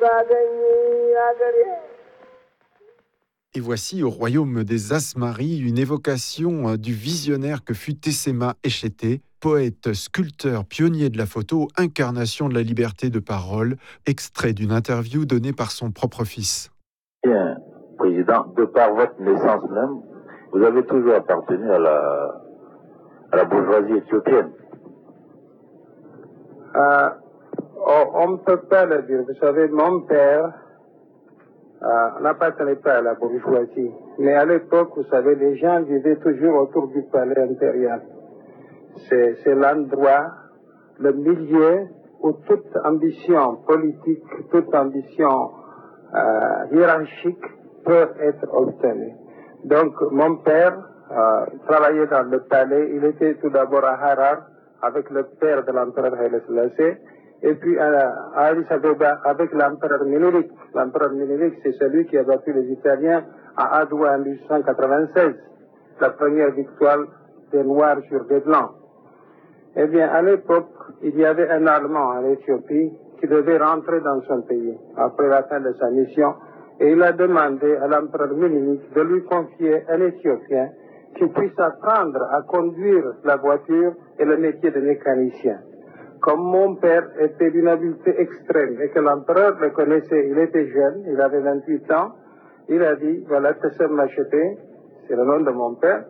Et voici au royaume des Asmaris une évocation du visionnaire que fut Tessema Echete, poète, sculpteur, pionnier de la photo, incarnation de la liberté de parole, extrait d'une interview donnée par son propre fils. Bien, Président, de par votre naissance même, vous avez toujours appartenu à la bourgeoisie éthiopienne. On ne peut pas le dire. Vous savez, mon père n'appartenait pas à la bourgeoisie. Mais à l'époque, vous savez, les gens vivaient toujours autour du palais impérial. C'est l'endroit, le milieu où toute ambition politique, toute ambition hiérarchique peut être obtenue. Donc, mon père travaillait dans le palais. Il était tout d'abord à Harar avec le père de l'empereur Haile Selassie, et puis à Addis Abeba avec l'empereur Ménélique. L'empereur Ménélique, c'est celui qui a battu les Italiens à Adwa en 1896, la première victoire des Noirs sur des Blancs. Eh bien, à l'époque, il y avait un Allemand en Éthiopie qui devait rentrer dans son pays après la fin de sa mission, et il a demandé à l'empereur Ménélique de lui confier un Éthiopien qui puisse apprendre à conduire la voiture et le métier de mécanicien. Comme mon père était d'une habileté extrême et que l'empereur le connaissait, il était jeune, il avait 28 ans, il a dit, voilà, Tessema Echete, c'est le nom de mon père,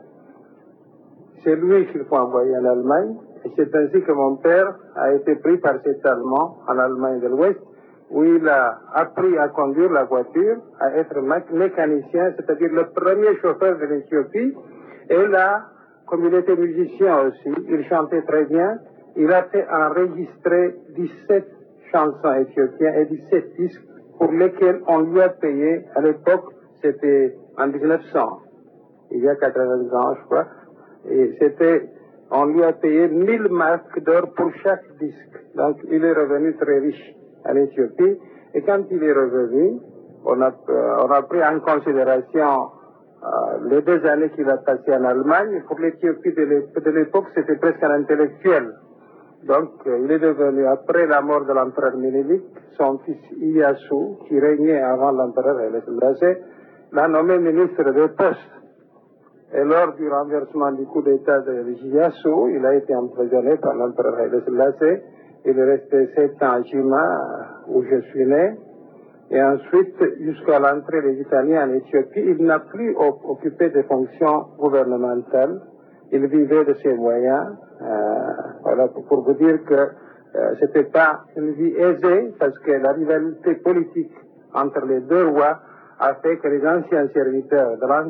c'est lui qu'il faut envoyer en Allemagne. Et c'est ainsi que mon père a été pris par cet Allemand en Allemagne de l'Ouest, où il a appris à conduire la voiture, à être mécanicien, c'est-à-dire le premier chauffeur de l'Éthiopie. Et là, comme il était musicien aussi, il chantait très bien, il a fait enregistrer 17 chansons éthiopiennes et 17 disques pour lesquels on lui a payé, à l'époque, c'était en 1900, il y a 80 ans, je crois, et on lui a payé 1000 marks d'or pour chaque disque. Donc, il est revenu très riche en Éthiopie, et quand il est revenu, on a pris en considération les 2 années qu'il a passées en Allemagne. Pour l'Éthiopie de l'époque, c'était presque un intellectuel. Donc, il est devenu, après la mort de l'empereur Ménélique, son fils Iyyasu, qui régnait avant l'empereur Haile Selassie, l'a nommé ministre des Postes. Et lors du renversement du coup d'État de Iyyasu, il a été emprisonné par l'empereur Haile Selassie. Il est resté 7 ans à Jima, où je suis né. Et ensuite, jusqu'à l'entrée des Italiens en Éthiopie, il n'a plus occupé de fonctions gouvernementales. Il vivait de ses moyens. Voilà, pour vous dire que c'était pas une vie aisée, parce que la rivalité politique entre les 2 rois a fait que les anciens serviteurs de